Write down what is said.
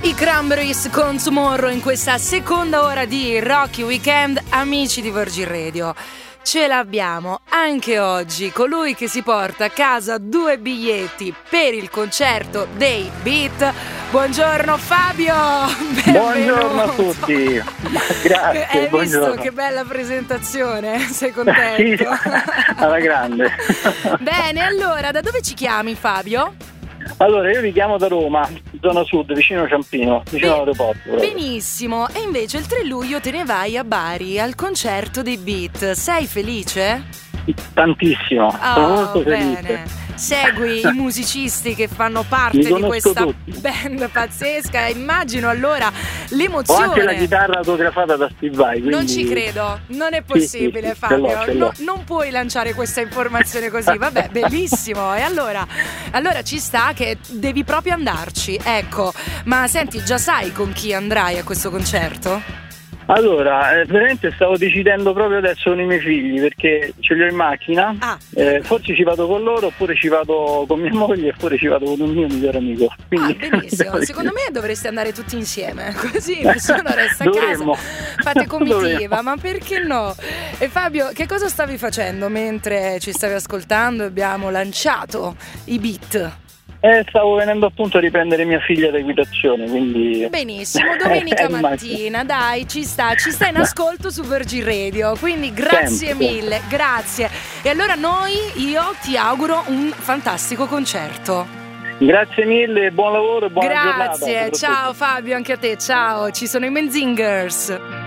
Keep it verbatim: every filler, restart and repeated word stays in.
I Cranberries con Tomorrow in questa seconda ora di Rocky Weekend, amici di Virgin Radio. Ce l'abbiamo anche oggi, colui che si porta a casa due biglietti per il concerto dei Beat. Buongiorno Fabio! Benvenuto. Buongiorno a tutti, grazie. Hai buongiorno. visto che bella presentazione? Sei contento? Sì, alla grande. Bene, allora, da dove ci chiami Fabio? Allora, io vi chiamo da Roma, zona sud, vicino Ciampino, vicino all'aeroporto. Benissimo, e invece il tre luglio te ne vai a Bari al concerto dei Beat. Sei felice? Tantissimo, Oh, sono molto bene. felice. Segui i musicisti che fanno parte Li di conosco questa tutti. band pazzesca. Immagino allora Ho l'emozione. anche la chitarra autografata da Steve Vai, quindi... Non ci credo, non è possibile, sì, sì, Fabio. ce l'ho, ce l'ho. No, non puoi lanciare questa informazione così. Vabbè, bellissimo. E allora, allora ci sta che devi proprio andarci. Ecco, ma senti, già sai con chi andrai a questo concerto? Allora, eh, veramente stavo decidendo proprio adesso con i miei figli, perché ce li ho in macchina. Ah. Eh, forse ci vado con loro, oppure ci vado con mia moglie, oppure ci vado con un mio migliore amico. Quindi, Ah, benissimo. Secondo me dovreste andare tutti insieme, così nessuno resta a Dovremmo. casa. Fate comitiva, Dovremmo. ma perché no? E Fabio, che cosa stavi facendo mentre ci stavi ascoltando e abbiamo lanciato i Beat? Eh, stavo venendo appunto a riprendere mia figlia da equitazione, quindi... Benissimo, domenica Eh, mattina, dai, ci sta, ci sta in ascolto su Virgin Radio, quindi grazie Sempre. mille, grazie. E allora noi, io ti auguro un fantastico concerto. Grazie mille, buon lavoro e buona giornata. Grazie, soprattutto. ciao Fabio, anche a te, ciao, ci sono i Menzingers.